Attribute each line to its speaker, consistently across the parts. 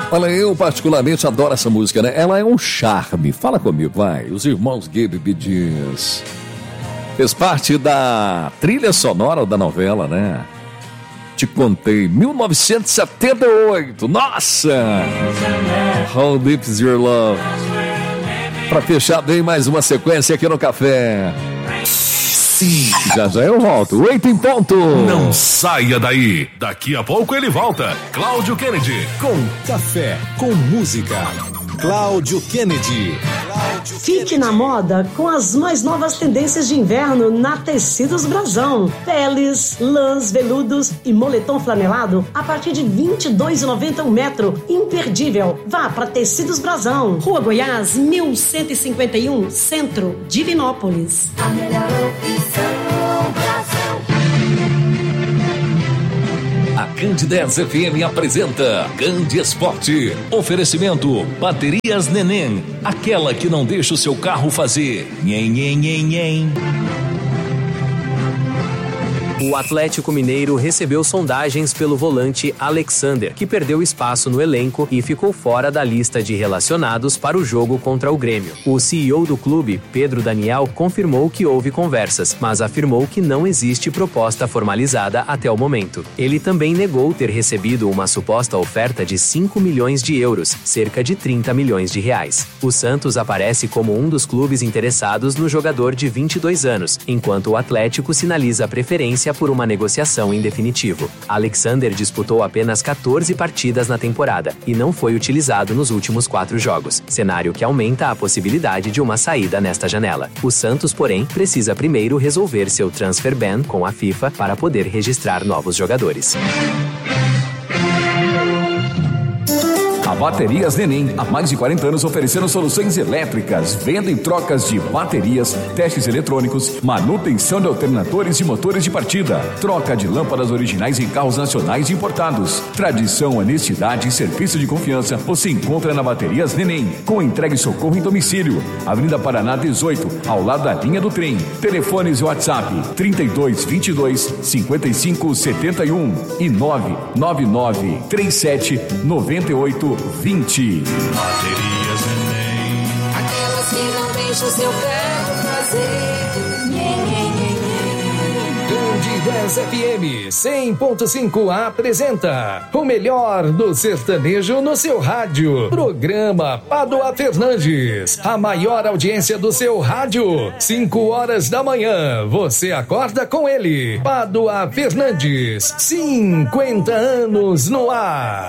Speaker 1: Olha, eu particularmente adoro essa música, né? Ela é um charme. Fala comigo, vai. Os irmãos Gabe Bee Gees. Fez parte da trilha sonora da novela, né? Te contei, 1978. Nossa! How Deep Is Your Love? Pra fechar bem mais uma sequência aqui no Café. Sim. Já eu volto. 8 em ponto.
Speaker 2: Não saia daí. Daqui a pouco ele volta. Cláudio Kennedy com Café com Música. Cláudio Kennedy.
Speaker 3: Fique na moda com as mais novas tendências de inverno na Tecidos Brasão. Peles, lãs, veludos e moletom flanelado a partir de R$ 22,90 um metro. Imperdível. Vá para Tecidos Brasão. Rua Goiás, 1151, Centro, Divinópolis.
Speaker 4: A melhor opção, Brasão.
Speaker 1: A Candidez FM apresenta Candi Esporte. Oferecimento Baterias Neném. Aquela que não deixa o seu carro fazer nhen, nhen, nhen, nhen.
Speaker 5: O Atlético Mineiro recebeu sondagens pelo volante Alexander, que perdeu espaço no elenco e ficou fora da lista de relacionados para o jogo contra o Grêmio. O CEO do clube, Pedro Daniel, confirmou que houve conversas, mas afirmou que não existe proposta formalizada até o momento. Ele também negou ter recebido uma suposta oferta de 5 milhões de euros, cerca de 30 milhões de reais. O Santos aparece como um dos clubes interessados no jogador de 22 anos, enquanto o Atlético sinaliza preferência por uma negociação em definitivo. Alexander disputou apenas 14 partidas na temporada e não foi utilizado nos últimos 4 jogos, cenário que aumenta a possibilidade de uma saída nesta janela. O Santos, porém, precisa primeiro resolver seu transfer ban com a FIFA para poder registrar novos jogadores.
Speaker 6: A Baterias Neném, há mais de 40 anos oferecendo soluções elétricas, venda e trocas de baterias, testes eletrônicos, manutenção de alternadores e motores de partida, troca de lâmpadas originais em carros nacionais e importados. Tradição, honestidade e serviço de confiança você encontra na Baterias Neném, com entrega e socorro em domicílio. Avenida Paraná 18, ao lado da linha do trem. Telefones e WhatsApp 32 22 55 71 e 999 37 98 20.
Speaker 4: Baterias Neném. Aquelas que não deixam o seu carro fazer.
Speaker 7: Candidez FM 100.5 apresenta o melhor do sertanejo no seu rádio. Programa Pádua Fernandes. A maior audiência do seu rádio. 5 horas da manhã. Você acorda com ele. Pádua Fernandes. 50 anos no ar.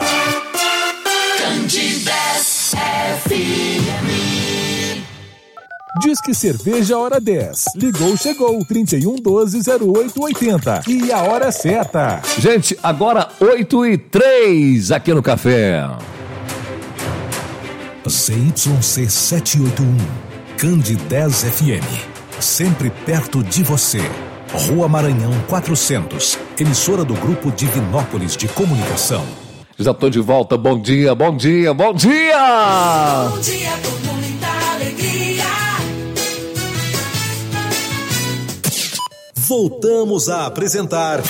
Speaker 4: Candidez FM.
Speaker 2: Diz que cerveja hora 10. Ligou, chegou. 3112-0880. E a hora certa.
Speaker 1: Gente, agora 8h03 aqui no Café.
Speaker 2: ZYC 781. Candidez FM. Sempre perto de você. Rua Maranhão 400. Emissora do Grupo Divinópolis de Comunicação.
Speaker 1: Já tô de volta, bom dia, bom dia, bom dia!
Speaker 4: Bom dia com muita alegria.
Speaker 2: Voltamos a apresentar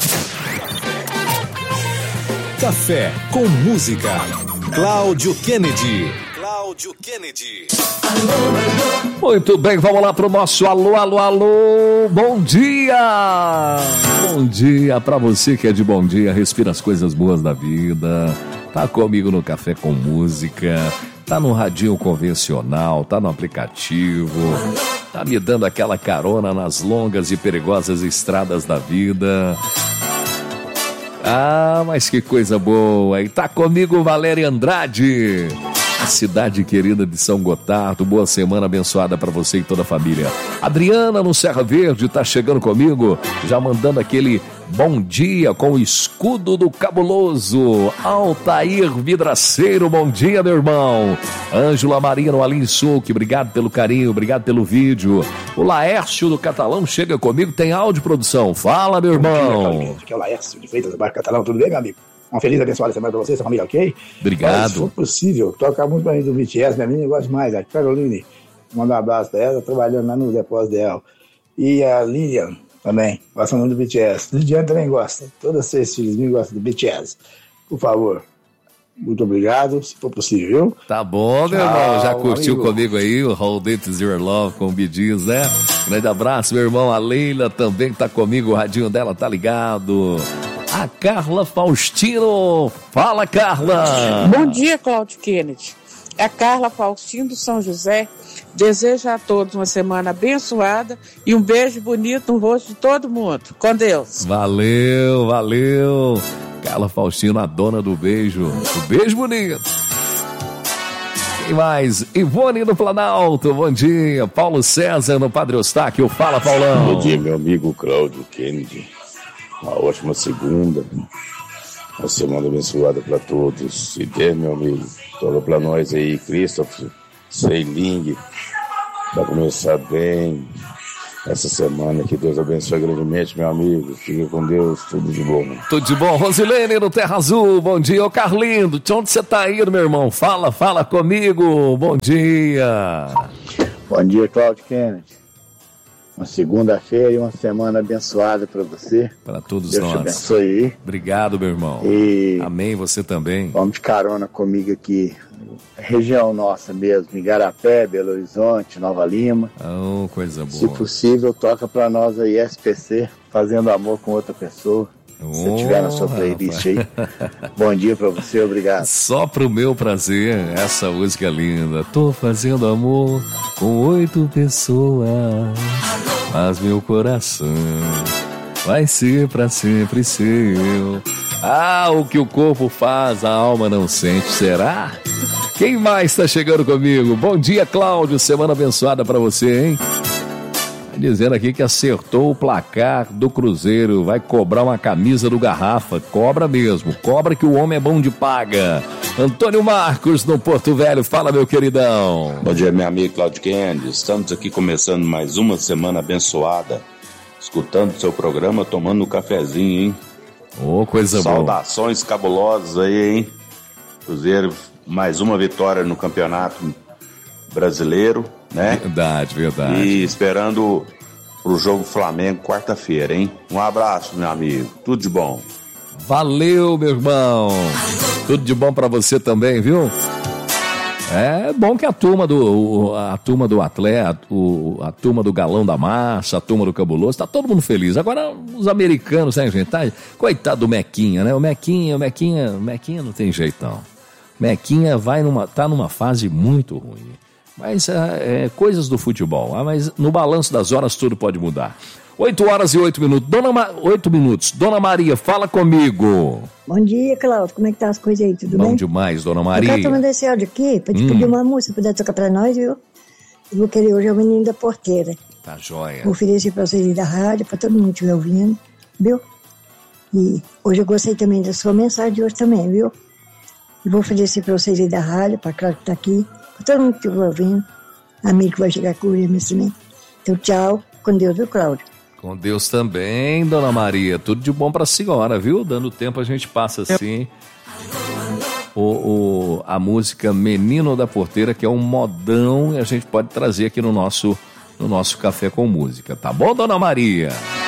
Speaker 2: Café com Música. Cláudio Kennedy. Cláudio Kennedy.
Speaker 1: Muito bem, vamos lá pro nosso alô, alô, alô, bom dia! Bom dia pra você que é de bom dia, respira as coisas boas da vida, tá comigo no Café com Música, tá no radinho convencional, tá no aplicativo, tá me dando aquela carona nas longas e perigosas estradas da vida. Ah, mas que coisa boa! E tá comigo Valéria Andrade, a cidade querida de São Gotardo. Boa semana abençoada para você e toda a família. Adriana no Serra Verde tá chegando comigo, já mandando aquele bom dia com o escudo do cabuloso. Altair Vidraceiro, bom dia, meu irmão. Ângela Marino, Aline Suc, obrigado pelo carinho, obrigado pelo vídeo. O Laércio do Catalão chega comigo, tem áudio, produção. Fala, meu irmão.
Speaker 8: Aqui é o Laércio de Freitas do bairro Catalão, tudo bem, meu amigo? Uma feliz e abençoada semana pra você, sua família, ok?
Speaker 1: Obrigado.
Speaker 8: Mas, se for possível, tocar muito pra mim do BTS, minha menina gosta demais, a Caroline, manda um abraço pra ela, trabalhando lá no depósito dela. E a Lilian também, gosta muito do BTS. Lidiane também gosta, todas as 6 filhas minhas gostam do BTS. Por favor, Muito obrigado, se for possível.
Speaker 1: Tá bom, meu irmão. Já curtiu comigo aí o Hold It Is Your Love com o Bee Gees, né? Grande abraço, meu irmão. A Leila também tá comigo, o radinho dela tá ligado. A Carla Faustino. Fala, Carla.
Speaker 9: Bom dia, Cláudio Kennedy. É a Carla Faustino do São José. Desejo a todos uma semana abençoada e um beijo bonito no rosto de todo mundo. Com Deus.
Speaker 1: Valeu, valeu. Carla Faustino, a dona do beijo. O beijo bonito. Quem mais? Ivone do Planalto, bom dia. Paulo César no Padre Eustáquio. Fala, Paulão.
Speaker 10: Bom dia, meu amigo Cláudio Kennedy. Uma ótima segunda. Uma semana abençoada para todos. E Deus, meu amigo, toca para nós aí, Christopher, Seiling, para começar bem essa semana. Que Deus abençoe grandemente, meu amigo. Fique com Deus, tudo de bom.
Speaker 1: Tudo de bom. Rosilene no Terra Azul, bom dia. Ô Carlindo, de onde você tá indo, meu irmão? Fala comigo, bom dia.
Speaker 11: Bom dia, Cláudio Kennedy. Uma segunda-feira e uma semana abençoada para você.
Speaker 1: Para todos
Speaker 11: Deus
Speaker 1: nós.
Speaker 11: Deus te abençoe.
Speaker 1: Obrigado, meu irmão. Amém, você também.
Speaker 11: Vamos de carona comigo aqui. Região nossa mesmo, Igarapé, Belo Horizonte, Nova Lima.
Speaker 1: Oh, coisa boa.
Speaker 11: Se possível, toca para nós aí SPC, Fazendo Amor com Outra Pessoa. Se tiver na sua playlist aí. Bom dia pra você, obrigado.
Speaker 1: Só pro meu prazer, essa música linda. Tô fazendo amor com 8 pessoas, mas meu coração vai ser pra sempre seu. Ah, o que o corpo faz, a alma não sente, será? Quem mais tá chegando comigo? Bom dia, Cláudio, semana abençoada pra você, hein? Dizendo aqui que acertou o placar do Cruzeiro, vai cobrar uma camisa do Garrafa, cobra mesmo, cobra que o homem é bom de paga. Antônio Marcos no Porto Velho, fala meu queridão.
Speaker 10: Bom dia, meu amigo Cláudio Kennedy, estamos aqui começando mais uma semana abençoada, escutando seu programa, tomando um cafezinho, hein?
Speaker 1: Ô, coisa boa.
Speaker 10: Saudações cabulosas aí, hein? Cruzeiro, mais uma vitória no Campeonato Brasileiro, né?
Speaker 1: Verdade.
Speaker 10: E esperando pro jogo Flamengo quarta-feira, hein? Um abraço, meu amigo. Tudo de bom.
Speaker 1: Valeu, meu irmão. Tudo de bom pra você também, viu? É bom que a turma do atleta, a turma do galão da massa, a turma do cabuloso, tá todo mundo feliz. Agora, os americanos, né, gente? Coitado do Mequinha, né? O Mequinha não tem jeito, não. Mequinha tá numa fase muito ruim. Mas coisas do futebol. Mas no balanço das horas tudo pode mudar. 8 horas e 8 minutos. 8 minutos. Dona Maria, fala comigo.
Speaker 12: Bom dia, Cláudio. Como é que tá as coisas aí? Tudo bem?
Speaker 1: Bom demais, Dona Maria.
Speaker 12: Eu quero tomar esse áudio aqui pra te pedir uma música, puder tocar pra nós, viu? Eu vou querer hoje é o Menino da Porteira.
Speaker 1: Tá joia.
Speaker 12: Vou oferecer pra vocês aí da rádio, pra todo mundo que estiver ouvindo, viu? E hoje eu gostei também da sua mensagem de hoje também, viu? E vou oferecer pra vocês aí da rádio, pra Cláudio que tá aqui, pra todo mundo que estiver ouvindo. Amigo que vai chegar com ele também. Então, tchau. Com Deus, viu, Cláudio?
Speaker 1: Com Deus também, Dona Maria. Tudo de bom pra senhora, viu? Dando tempo a gente passa assim. A música Menino da Porteira, que é um modão, e a gente pode trazer aqui no nosso Café com Música. Tá bom, Dona Maria?